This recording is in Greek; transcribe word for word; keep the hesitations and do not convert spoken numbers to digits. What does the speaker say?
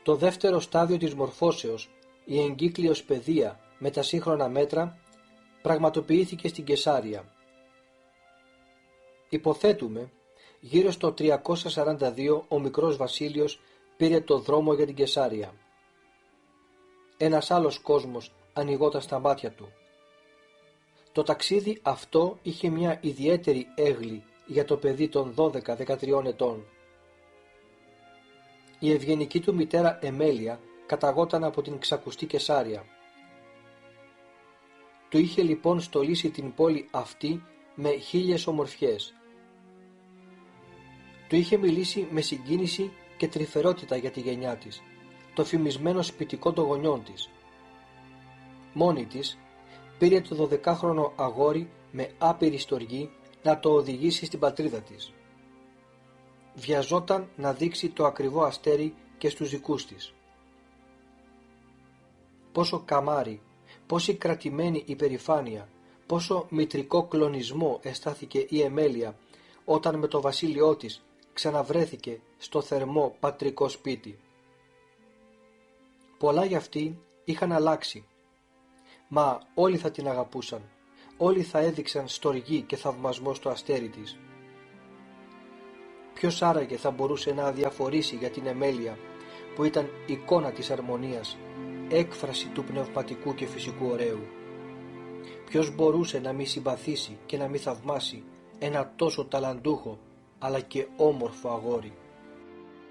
Το δεύτερο στάδιο της μορφώσεως, η εγκύκλειος παιδεία με τα σύγχρονα μέτρα, πραγματοποιήθηκε στην Καισάρια. Υποθέτουμε, γύρω στο τριακόσια σαράντα δύο ο μικρός Βασίλειος πήρε το δρόμο για την Καισάρια. Ένας άλλος κόσμος ανοιγόταν στα μάτια του. Το ταξίδι αυτό είχε μια ιδιαίτερη έγλη για το παιδί των δώδεκα δεκατρία ετών. Η ευγενική του μητέρα Εμέλεια καταγόταν από την ξακουστή Καισάρια. Του είχε λοιπόν στολίσει την πόλη αυτή με χίλιες ομορφιές. Του είχε μιλήσει με συγκίνηση και τρυφερότητα για τη γενιά της, το φημισμένο σπιτικό των γονιών της. Μόνη της πήρε το δωδεκάχρονο αγόρι με άπειρη στοργή να το οδηγήσει στην πατρίδα της. Βιαζόταν να δείξει το ακριβό αστέρι και στους δικούς της. Πόσο καμάρι, πόση κρατημένη υπερηφάνεια, πόσο μητρικό κλονισμό αισθάθηκε η Εμέλεια όταν με το βασίλειό της ξαναβρέθηκε στο θερμό πατρικό σπίτι. Πολλά για αυτή είχαν αλλάξει, μα όλοι θα την αγαπούσαν, όλοι θα έδειξαν στοργή και θαυμασμό στο αστέρι της. Ποιος άραγε θα μπορούσε να αδιαφορήσει για την Εμέλεια που ήταν εικόνα της αρμονίας, έκφραση του πνευματικού και φυσικού ωραίου. Ποιος μπορούσε να μη συμπαθήσει και να μη θαυμάσει ένα τόσο ταλαντούχο αλλά και όμορφο αγόρι.